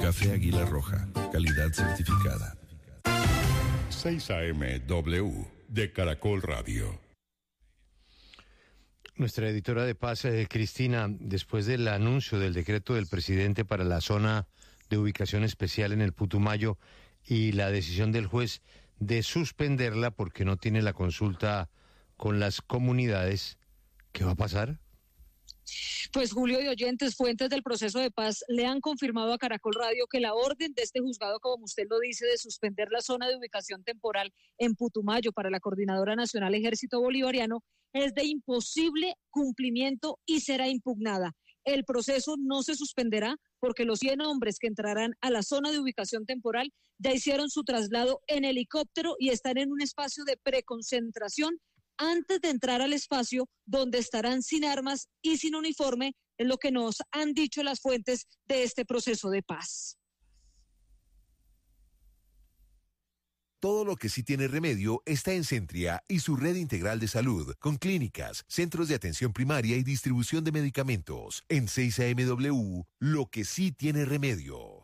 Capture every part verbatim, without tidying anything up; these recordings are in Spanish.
Café Águila Roja, calidad certificada. seis A M W de Caracol Radio. Nuestra editora de paz, eh, Cristina, después del anuncio del decreto del presidente para la zona de ubicación especial en el Putumayo y la decisión del juez de suspenderla porque no tiene la consulta con las comunidades, ¿qué va a pasar? Pues Julio y oyentes, fuentes del proceso de paz le han confirmado a Caracol Radio que la orden de este juzgado, como usted lo dice, de suspender la zona de ubicación temporal en Putumayo para la Coordinadora Nacional Ejército Bolivariano es de imposible cumplimiento y será impugnada. El proceso no se suspenderá porque los cien hombres que entrarán a la zona de ubicación temporal ya hicieron su traslado en helicóptero y están en un espacio de preconcentración antes de entrar al espacio donde estarán sin armas y sin uniforme, es lo que nos han dicho las fuentes de este proceso de paz. Todo lo que sí tiene remedio está en Centria y su red integral de salud, con clínicas, centros de atención primaria y distribución de medicamentos. En seis A M W, lo que sí tiene remedio.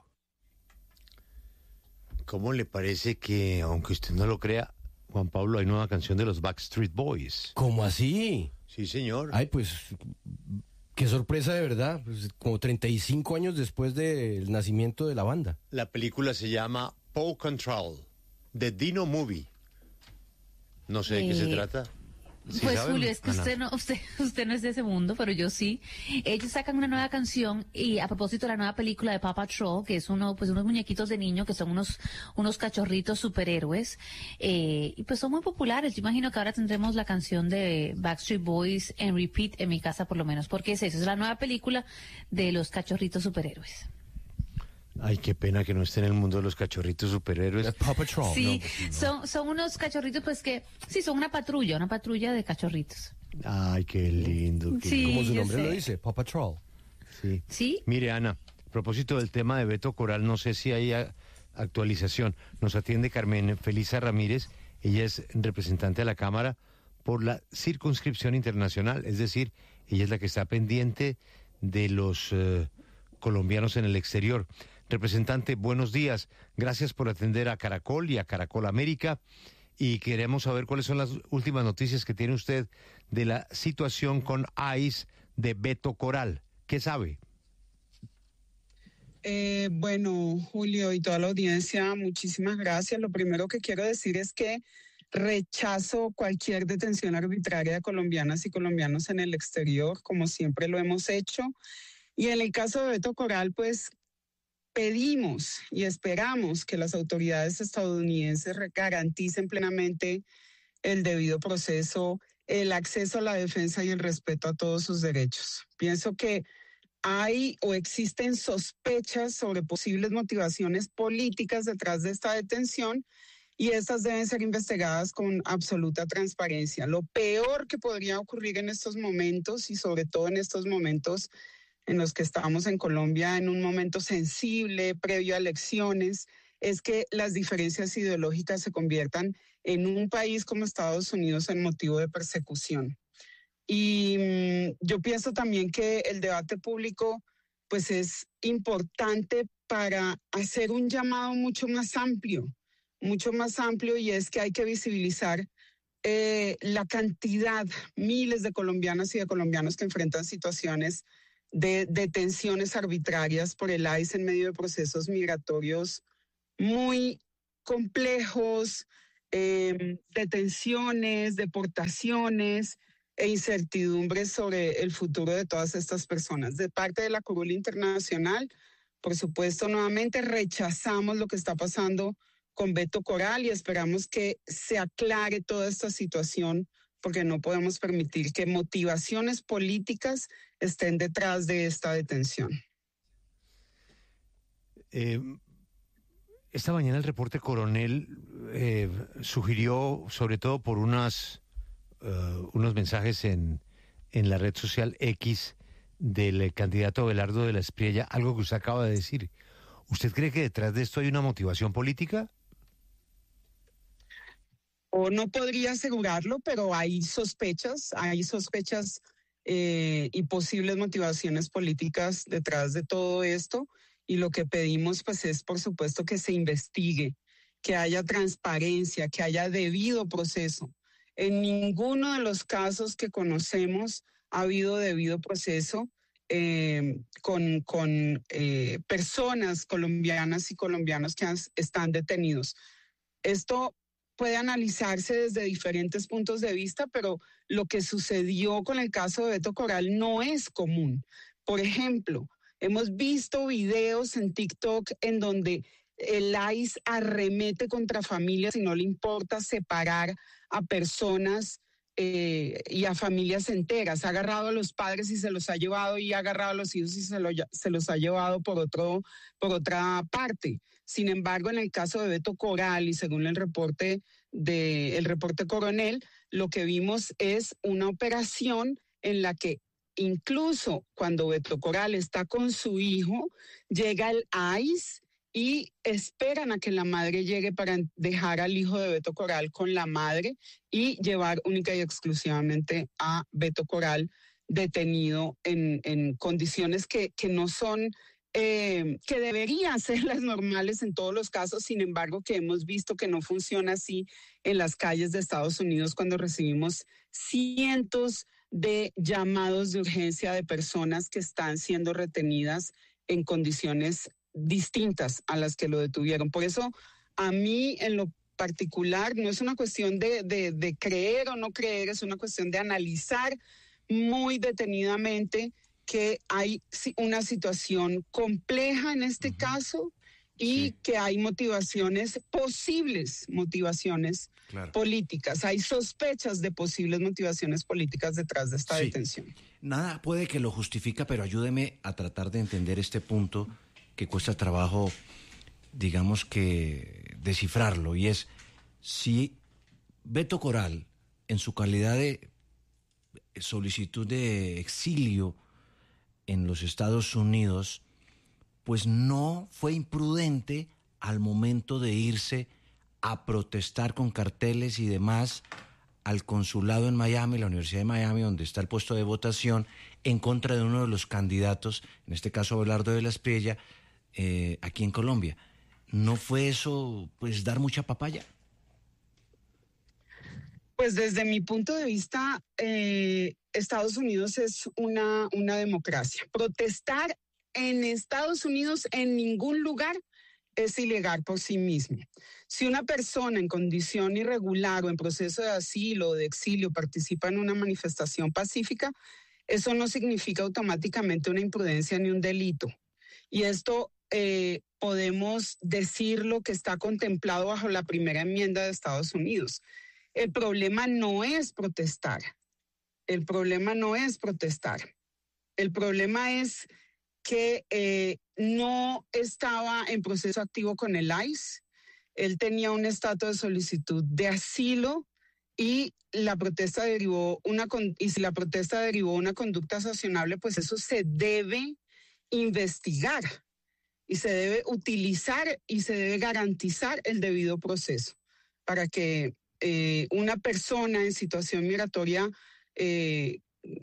¿Cómo le parece que, aunque usted no lo crea, Juan Pablo, hay nueva canción de los Backstreet Boys? ¿Cómo así? Sí, señor. Ay, pues, qué sorpresa de verdad. Pues, como treinta y cinco años después del nacimiento de la banda. La película se llama Paw Control, The Dino Movie. No sé de eh... qué se trata. ¿Sí pues saben? Julio, es que usted no, usted, usted no es de ese mundo, pero yo sí. Ellos sacan una nueva canción y a propósito de la nueva película de Paw Patrol, que es uno, pues unos muñequitos de niño que son unos, unos cachorritos superhéroes, eh, y pues son muy populares. Yo imagino que ahora tendremos la canción de Backstreet Boys en repeat en mi casa por lo menos, porque es eso, es la nueva película de los cachorritos superhéroes. Ay, qué pena que no esté en el mundo de los cachorritos superhéroes. Paw Patrol. Sí, no, pues, no. son, son unos cachorritos pues que, sí, son una patrulla, una patrulla de cachorritos. Ay, qué lindo. Qué sí, como su nombre sé. lo dice, Paw Patrol. Sí. Sí. Mire, Ana, a propósito del tema de Beto Coral, no sé si hay a, actualización. Nos atiende Carmen Felisa Ramírez, ella es representante de la Cámara por la circunscripción internacional, es decir, ella es la que está pendiente de los eh, colombianos en el exterior. Representante, buenos días. Gracias por atender a Caracol y a Caracol América. Y queremos saber cuáles son las últimas noticias que tiene usted de la situación con ICE de Beto Coral. ¿Qué sabe? Eh, bueno, Julio y toda la audiencia, muchísimas gracias. Lo primero que quiero decir es que rechazo cualquier detención arbitraria de colombianas y colombianos en el exterior, como siempre lo hemos hecho. Y en el caso de Beto Coral, pues pedimos y esperamos que las autoridades estadounidenses garanticen plenamente el debido proceso, el acceso a la defensa y el respeto a todos sus derechos. Pienso que hay o existen sospechas sobre posibles motivaciones políticas detrás de esta detención y estas deben ser investigadas con absoluta transparencia. Lo peor que podría ocurrir en estos momentos y sobre todo en estos momentos en los que estamos en Colombia en un momento sensible, previo a elecciones, es que las diferencias ideológicas se conviertan en un país como Estados Unidos en motivo de persecución. Y mmm, yo pienso también que el debate público pues es importante para hacer un llamado mucho más amplio, mucho más amplio, y es que hay que visibilizar eh, la cantidad, miles de colombianas y de colombianos que enfrentan situaciones de detenciones arbitrarias por el ICE en medio de procesos migratorios muy complejos, eh, detenciones, deportaciones e incertidumbres sobre el futuro de todas estas personas. De parte de la Curul Internacional, por supuesto, nuevamente rechazamos lo que está pasando con Beto Coral y esperamos que se aclare toda esta situación, porque no podemos permitir que motivaciones políticas estén detrás de esta detención. Eh, esta mañana el reporte Coronel eh, sugirió, sobre todo por unas, uh, unos mensajes en, en la red social X del candidato Abelardo de la Espriella, algo que usted acaba de decir. ¿Usted cree que detrás de esto hay una motivación política? O no podría asegurarlo, pero hay sospechas, hay sospechas eh, y posibles motivaciones políticas detrás de todo esto. y lo que pedimos pues es por supuesto que se investigue, que haya transparencia, que haya debido proceso. En ninguno de los casos que conocemos ha habido debido proceso eh, con, con eh, personas colombianas y colombianos que han, están detenidos. Esto puede analizarse desde diferentes puntos de vista, pero lo que sucedió con el caso de Beto Coral no es común. Por ejemplo, hemos visto videos en TikTok en donde el I C E arremete contra familias y no le importa separar a personas eh, y a familias enteras. Ha agarrado a los padres y se los ha llevado, y ha agarrado a los hijos y se, lo, se los ha llevado por, otro, por otra parte. Sin embargo, en el caso de Beto Coral, y según el reporte, de, el reporte Coronel, lo que vimos es una operación en la que incluso cuando Beto Coral está con su hijo, llega el I C E y esperan a que la madre llegue para dejar al hijo de Beto Coral con la madre y llevar única y exclusivamente a Beto Coral detenido en, en condiciones que, que no son, eh, que deberían ser las normales en todos los casos, sin embargo que hemos visto que no funciona así en las calles de Estados Unidos cuando recibimos cientos de llamados de urgencia de personas que están siendo retenidas en condiciones distintas a las que lo detuvieron. Por eso, a mí en lo particular no es una cuestión de, de, de creer o no creer, es una cuestión de analizar muy detenidamente que hay una situación compleja en este uh-huh. caso y sí. que hay motivaciones, posibles motivaciones claro. políticas. Hay sospechas de posibles motivaciones políticas detrás de esta sí. detención. Nada puede que lo justifica, pero ayúdeme a tratar de entender este punto que cuesta trabajo, digamos que descifrarlo, y es si Beto Coral, en su calidad de solicitud de exilio en los Estados Unidos, pues no fue imprudente al momento de irse a protestar con carteles y demás al consulado en Miami, la Universidad de Miami, donde está el puesto de votación, en contra de uno de los candidatos, en este caso Abelardo de la Espriella, Eh, aquí en Colombia. ¿No fue eso, pues, dar mucha papaya? Pues desde mi punto de vista, eh, Estados Unidos es una, una democracia. Protestar en Estados Unidos en ningún lugar es ilegal por sí mismo. Si una persona en condición irregular o en proceso de asilo o de exilio participa en una manifestación pacífica, eso no significa automáticamente una imprudencia ni un delito. Y esto Eh, podemos decir lo que está contemplado bajo la primera enmienda de Estados Unidos. El problema no es protestar. El problema no es protestar. El problema es que eh, no estaba en proceso activo con el I C E. Él tenía un estatus de solicitud de asilo y la protesta derivó una y si la protesta derivó una conducta sancionable, pues eso se debe investigar. Y se debe utilizar y se debe garantizar el debido proceso para que eh, una persona en situación migratoria eh,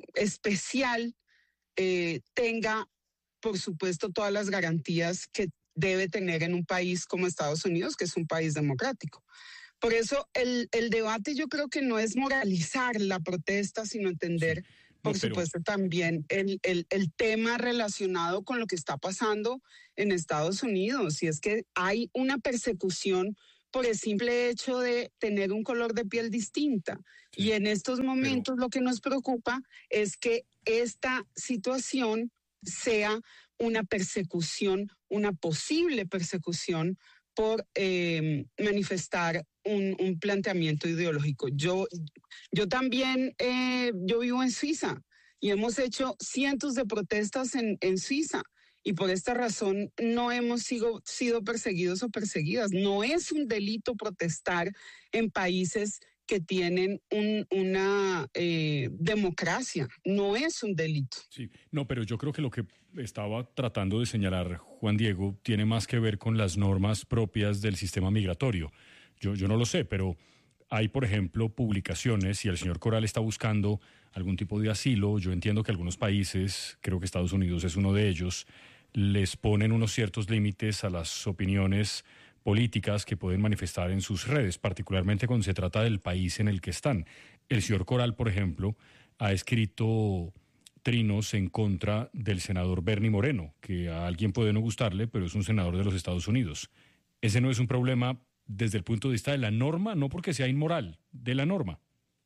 especial eh, tenga, por supuesto, todas las garantías que debe tener en un país como Estados Unidos, que es un país democrático. Por eso el, el debate yo creo que no es moralizar la protesta, sino entender... Sí. Por no, pero... supuesto, también el, el, el tema relacionado con lo que está pasando en Estados Unidos, y es que hay una persecución por el simple hecho de tener un color de piel distinta. Sí, y en estos momentos pero... lo que nos preocupa es que esta situación sea una persecución, una posible persecución por eh, manifestar un, un planteamiento ideológico. Yo, yo también, eh, yo vivo en Suiza y hemos hecho cientos de protestas en, en Suiza y por esta razón no hemos sido, sido perseguidos o perseguidas. No es un delito protestar en países que tienen un, una eh, democracia. No es un delito. Sí, no, pero yo creo que lo que estaba tratando de señalar Juan Diego tiene más que ver con las normas propias del sistema migratorio. Yo, yo no lo sé, pero hay, por ejemplo, publicaciones, si el señor Coral está buscando algún tipo de asilo, yo entiendo que algunos países, creo que Estados Unidos es uno de ellos, les ponen unos ciertos límites a las opiniones políticas que pueden manifestar en sus redes, particularmente cuando se trata del país en el que están. El señor Coral, por ejemplo, ha escrito trinos en contra del senador Bernie Moreno, que a alguien puede no gustarle, pero es un senador de los Estados Unidos. ¿Ese no es un problema desde el punto de vista de la norma, no porque sea inmoral, de la norma?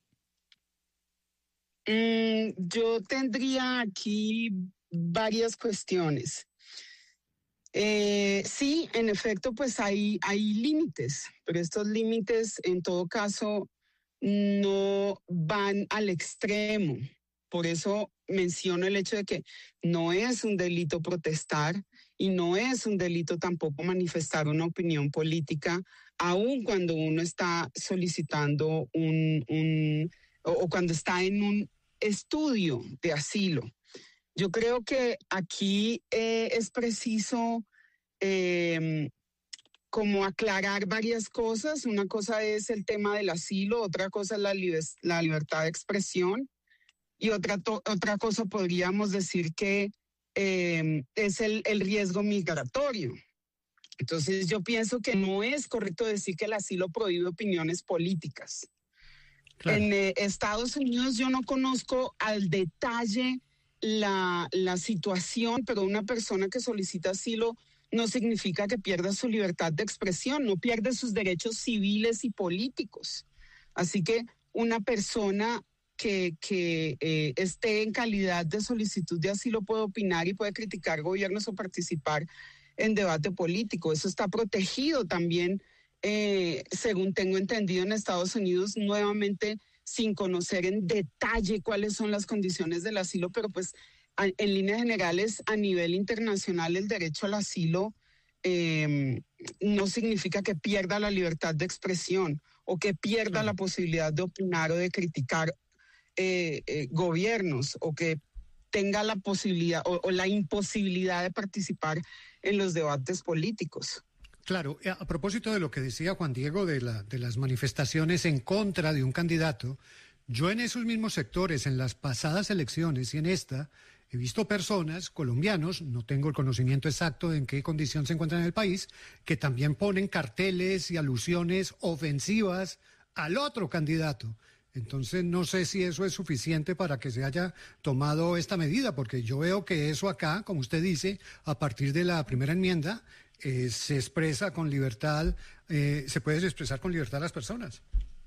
Mm, yo tendría aquí varias cuestiones. Eh, sí, en efecto, pues hay, hay límites, pero estos límites en todo caso no van al extremo. Por eso menciono el hecho de que no es un delito protestar y no es un delito tampoco manifestar una opinión política, aun cuando uno está solicitando un, un o, o cuando está en un estudio de asilo. Yo creo que aquí eh, es preciso eh, como aclarar varias cosas. Una cosa es el tema del asilo, otra cosa es la, liber la libertad de expresión y otra, otra cosa podríamos decir que eh, es el, el riesgo migratorio. Entonces yo pienso que no es correcto decir que el asilo prohíbe opiniones políticas. Claro. En eh, Estados Unidos yo no conozco al detalle la, la situación, pero una persona que solicita asilo no significa que pierda su libertad de expresión, no pierde sus derechos civiles y políticos. Así que una persona que, que eh, esté en calidad de solicitud de asilo puede opinar y puede criticar gobiernos o participar en debate político. Eso está protegido también, eh, según tengo entendido, en Estados Unidos, nuevamente sin conocer en detalle cuáles son las condiciones del asilo, pero pues a, en líneas generales a nivel internacional el derecho al asilo eh, no significa que pierda la libertad de expresión o que pierda claro. la posibilidad de opinar o de criticar eh, eh, gobiernos o que tenga la posibilidad o, o la imposibilidad de participar en los debates políticos. Claro, a propósito de lo que decía Juan Diego de, la, de las manifestaciones en contra de un candidato, yo en esos mismos sectores, en las pasadas elecciones y en esta, he visto personas, colombianos, no tengo el conocimiento exacto de en qué condición se encuentran en el país, que también ponen carteles y alusiones ofensivas al otro candidato. Entonces no sé si eso es suficiente para que se haya tomado esta medida, porque yo veo que eso acá, como usted dice, a partir de la primera enmienda, eh, se expresa con libertad, eh, se puede expresar con libertad a las personas.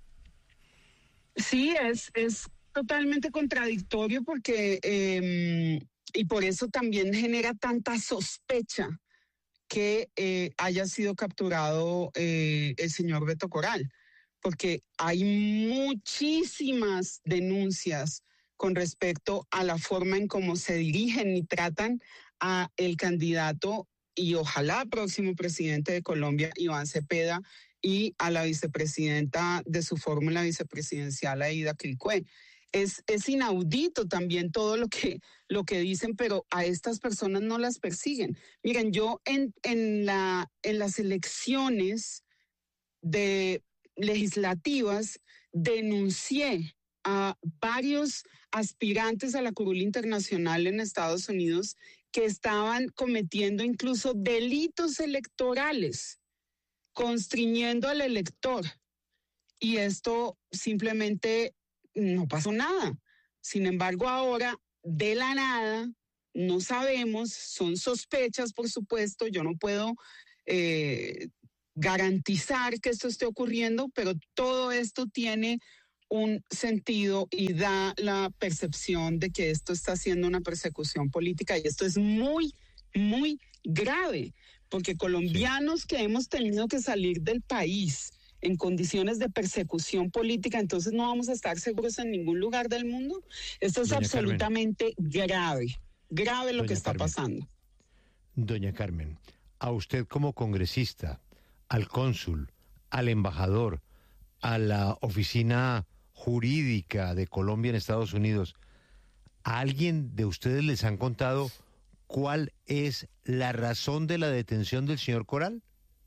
Sí, es, es totalmente contradictorio porque, eh, y por eso también genera tanta sospecha que eh, haya sido capturado eh, el señor Beto Coral. Porque hay muchísimas denuncias con respecto a la forma en cómo se dirigen y tratan a el candidato y ojalá próximo presidente de Colombia, Iván Cepeda, y a la vicepresidenta de su fórmula vicepresidencial, Aida Quilcue. Es, es inaudito también todo lo que, lo que dicen, pero a estas personas no las persiguen. Miren, yo en, en, la, en las elecciones de legislativas denuncié a varios aspirantes a la curul internacional en Estados Unidos que estaban cometiendo incluso delitos electorales, constriñendo al elector. Y esto simplemente no pasó nada. Sin embargo, ahora, de la nada, no sabemos, son sospechas, por supuesto, yo no puedo eh, garantizar que esto esté ocurriendo, pero todo esto tiene un sentido y da la percepción de que esto está siendo una persecución política y esto es muy, muy grave, porque colombianos sí. que hemos tenido que salir del país en condiciones de persecución política, entonces no vamos a estar seguros en ningún lugar del mundo. Esto es Doña absolutamente Carmen. grave, grave lo Doña que está Carmen. pasando. Doña Carmen, a usted como congresista, al cónsul, al embajador, a la oficina jurídica de Colombia en Estados Unidos, ¿a alguien de ustedes les han contado cuál es la razón de la detención del señor Coral?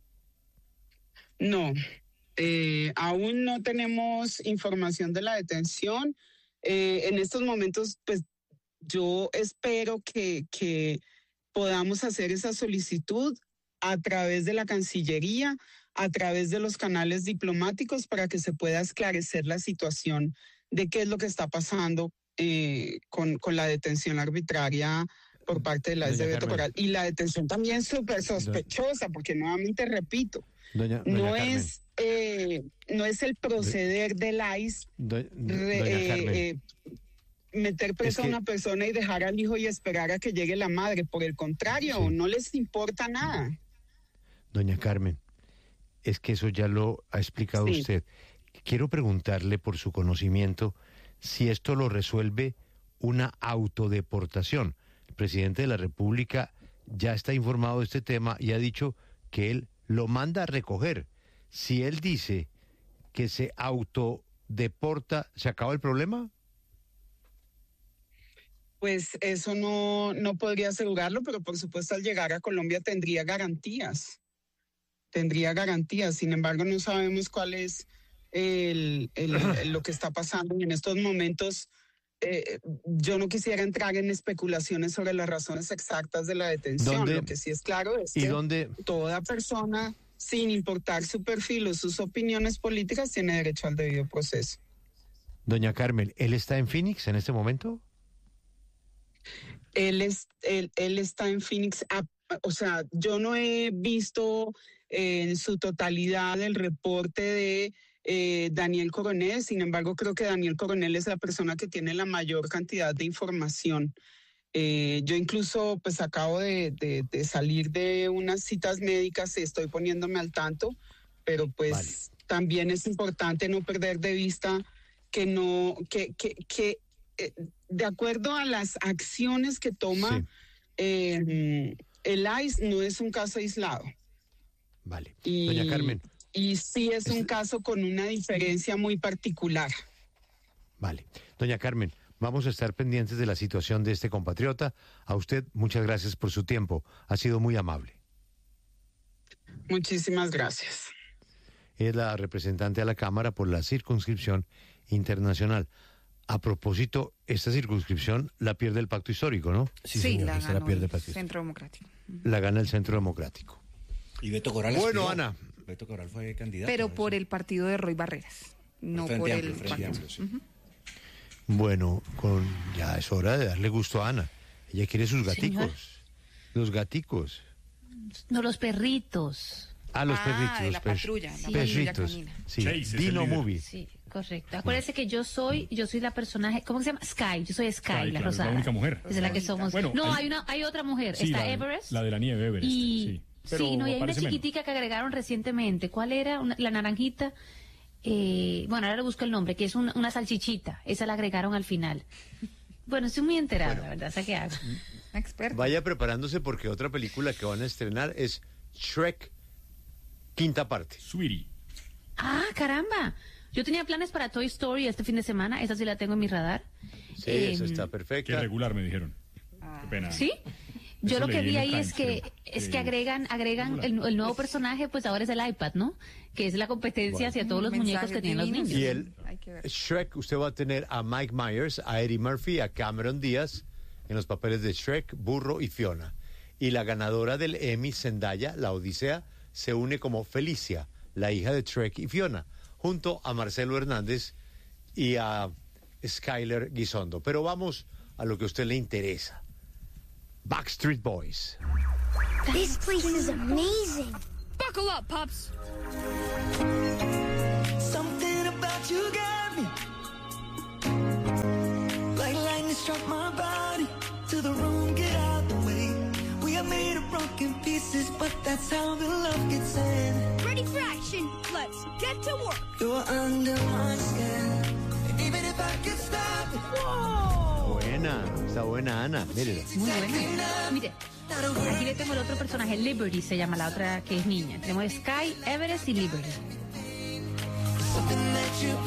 No, eh, aún no tenemos información de la detención. Eh, en estos momentos, pues yo espero que, que podamos hacer esa solicitud a través de la Cancillería, a través de los canales diplomáticos, para que se pueda esclarecer la situación de qué es lo que está pasando eh, con, con la detención arbitraria por parte de la S de Beto Corral. Y la detención también súper sospechosa, porque nuevamente repito, doña, doña no, Carmen. es, eh, no es el proceder del I C E Do, do, re, doña eh, Carmen. eh, meter preso Es que- a una persona y dejar al hijo y esperar a que llegue la madre. Por el contrario, Sí. no les importa nada. Doña Carmen, es que eso ya lo ha explicado Sí. usted. Quiero preguntarle por su conocimiento si esto lo resuelve una autodeportación. El presidente de la República ya está informado de este tema y ha dicho que él lo manda a recoger. Si él dice que se autodeporta, ¿se acaba el problema? Pues eso no, no podría asegurarlo, pero por supuesto al llegar a Colombia tendría garantías. Tendría garantías. Sin embargo, no sabemos cuál es el, el- el- lo que está pasando. Y en estos momentos eh, yo no quisiera entrar en especulaciones sobre las razones exactas de la detención. ¿Dónde- Lo que sí es claro es ¿Y que dónde? toda persona, sin importar su perfil o sus opiniones políticas, tiene derecho al debido proceso. Doña Carmen, ¿él está en Phoenix en este momento? Él, es, él, él está en Phoenix. Ah, o sea, yo no he visto eh, en su totalidad el reporte de eh, Daniel Coronel. Sin embargo, creo que Daniel Coronel es la persona que tiene la mayor cantidad de información. Eh, yo incluso pues acabo de, de, de salir de unas citas médicas y estoy poniéndome al tanto, pero pues Vale. también es importante no perder de vista que no, que, que, que eh, de acuerdo a las acciones que toma Sí. eh, el I C E, no es un caso aislado. Vale. Y, Doña Carmen, y sí es un Es- caso con una diferencia muy particular. vale. Doña Carmen, vamos a estar pendientes de la situación de este compatriota. A usted, muchas gracias por su tiempo. Ha sido muy amable. Muchísimas gracias. Es la representante a la Cámara por la circunscripción internacional. A propósito, esta circunscripción la pierde el pacto histórico, ¿no? Sí, Sí, señor, la esta la ganó pierde el Patricio. Centro Democrático. La gana el Centro Democrático. Y Beto Corral Bueno, aspiró. Ana. Beto Corral fue candidato. Pero ¿no? por el partido de Roy Barreras, no Frente por Amplio, el Frente pacto. Amplio, sí. Ujú. Bueno, con ya es hora de darle gusto a Ana. Ella quiere sus gaticos. Señor. Los gaticos. No, los perritos. Ah, los Ah, perritos. de los la per- patrulla, la patrulla perritos. canina. Sí, Chase es el Dino líder. Movie. Sí, correcto. Acuérdese que yo soy, yo soy la personaje, ¿cómo se llama? Sky. Yo soy Sky, Sky, la claro, es rosada. la única mujer. Es la que somos. Bueno, no, hay- hay una, hay otra mujer. Sí, Está la, de- Everest. la de la nieve, Everest. Y sí. Pero sí, no, y hay una aparece menos. chiquitica que agregaron recientemente. ¿Cuál era? Una- la naranjita. Eh, bueno, ahora le busco el nombre, que es un- una salchichita. Esa la agregaron al final. Bueno, estoy muy enterada, la verdad. ¿Sabes qué hago? Experto. Vaya preparándose porque otra película que van a estrenar es Shrek, quinta parte. Sweetie. Ah, caramba. Yo tenía planes para Toy Story este fin de semana. Esa sí la tengo en mi radar. Sí, Eh, esa está Que perfecta. regular, me dijeron. Qué pena. ¿Sí? Yo Eso lo que leí vi en ahí el es Times, que creo. es Eh, que agregan agregan el, el nuevo personaje, pues ahora es el iPad, ¿no? Que es la competencia hacia todos los Mensajes muñecos que tienen los divinos. niños. Y el Hay que ver. Shrek, usted va a tener a Mike Myers, a Eddie Murphy, a Cameron Díaz en los papeles de Shrek, Burro y Fiona. Y la ganadora del Emmy, Zendaya, la Odisea, se une como Felicia, la hija de Shrek y Fiona, junto a Marcelo Hernández y a Skyler Guisondo. Pero vamos a lo que a usted le interesa. Backstreet Boys. This place is amazing. Buckle up, pups. Something about you got me. Like lightning struck my body. To the room, get out the way. We are made of broken pieces, but that's how the love gets in. Ready for action. Let's get to work. You're under my skin. And even if I could stop it. Whoa. Buena, está buena Ana, mírela. Muy buena. Mire, aquí le tengo el otro personaje, Liberty se llama la otra que es niña. Tenemos Sky, Everest y Liberty. Something that you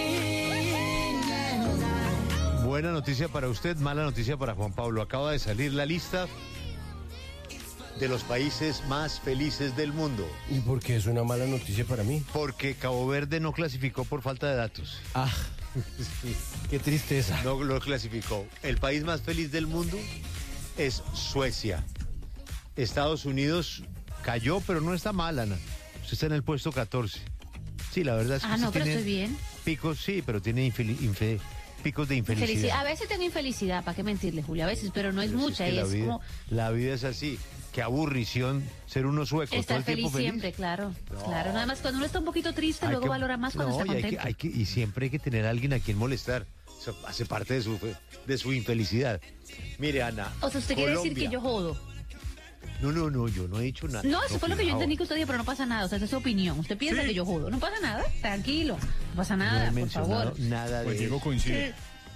bring. Buena noticia para usted, mala noticia para Juan Pablo. Acaba de salir la lista de los países más felices del mundo. ¿Y por qué es una mala noticia para mí? Porque Cabo Verde no clasificó por falta de datos. Ah, qué tristeza. No lo clasificó. El país más feliz del mundo es Suecia. Estados Unidos cayó, pero no está mal, Ana. Usted está en el puesto catorce. Sí, la verdad es que Ah, no, pero tiene estoy bien. picos, sí, pero tiene infeli- infe- picos de infelicidad. Felicidad. A veces tengo infelicidad, ¿para qué mentirle, Julio? A veces, pero no es Pero si mucha. que y la es vida, como la vida es así. Qué aburrición ser uno sueco. todo estar el tiempo feliz, feliz. siempre, claro. No. Claro, nada más cuando uno está un poquito triste, Hay luego que- valora más cuando no, está y hay que- contento. hay que- y siempre hay que tener a alguien a quien molestar. Eso hace parte de su, de su infelicidad. Mire, Ana. O sea, usted quiere decir Colombia. que yo jodo. No, no, no, yo no he dicho nada. No, eso fue lo que yo cuidado. entendí que usted dijo, pero no pasa nada. O sea, esa es su opinión. Usted piensa que yo jodo. No pasa nada, tranquilo. No pasa No nada, he por mencionado favor. nada de Juan Diego eso. coincide.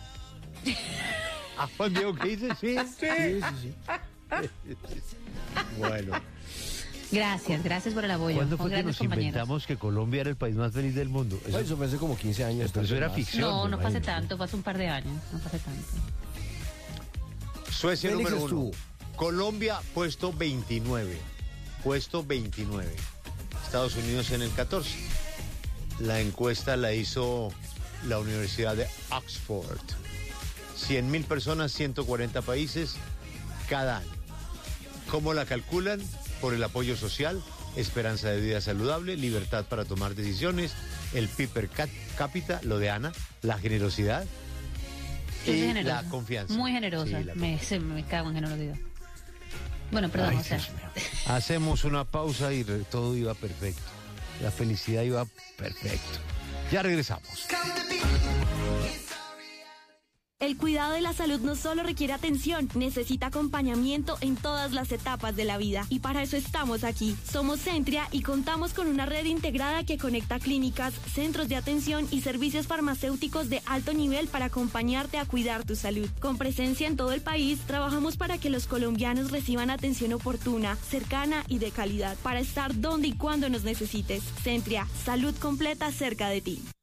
Ah, Juan Diego, ¿qué dice? Sí, sí, sí. sí. Bueno, Gracias, gracias por el apoyo. ¿cuándo Con fue que grandes nos compañeros. inventamos que Colombia era el país más feliz del mundo? Eso, eso fue hace como quince años. Pero eso tal vez era más. ficción. No, me no pasa imagino. tanto, pasa un par de años. No pasa tanto. Suecia Félix número uno. estuvo. Colombia, puesto veintinueve. Puesto veintinueve. Estados Unidos en el catorce. La encuesta la hizo la Universidad de Oxford. cien mil personas, ciento cuarenta países cada año. ¿Cómo la calculan? Por el apoyo social, esperanza de vida saludable, libertad para tomar decisiones, el P I B per ca- cápita, lo de Ana, la generosidad Yo soy y generosa. la confianza. Muy generosa. Sí, la me, se, me cago en generosidad. Bueno, perdón, Ay, o sea. Dios mío. Hacemos una pausa y re- todo iba perfecto. La felicidad iba perfecto. Ya regresamos. El cuidado de la salud no solo requiere atención, necesita acompañamiento en todas las etapas de la vida. Y para eso estamos aquí. Somos Centria y contamos con una red integrada que conecta clínicas, centros de atención y servicios farmacéuticos de alto nivel para acompañarte a cuidar tu salud. Con presencia en todo el país, trabajamos para que los colombianos reciban atención oportuna, cercana y de calidad, para estar donde y cuando nos necesites. Centria, salud completa cerca de ti.